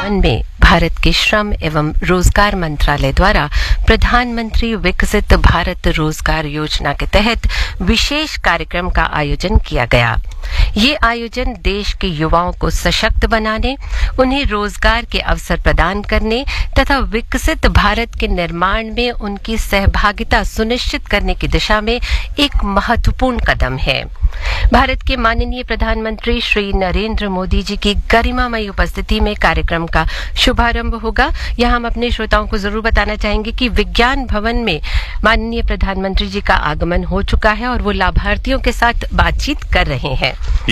भवन में भारत के श्रम एवं रोजगार मंत्रालय द्वारा प्रधानमंत्री विकसित भारत रोजगार योजना के तहत विशेष कार्यक्रम का आयोजन किया गया। ये आयोजन देश के युवाओं को सशक्त बनाने, उन्हें रोजगार के अवसर प्रदान करने तथा विकसित भारत के निर्माण में उनकी सहभागिता सुनिश्चित करने की दिशा में एक महत्वपूर्ण कदम है। भारत के माननीय प्रधानमंत्री श्री नरेंद्र मोदी जी की गरिमामयी उपस्थिति में कार्यक्रम का शुभारंभ होगा। यहाँ हम अपने श्रोताओं को जरूर बताना चाहेंगे कि विज्ञान भवन में माननीय प्रधानमंत्री जी का आगमन हो चुका है और वो लाभार्थियों के साथ बातचीत कर रहे हैं।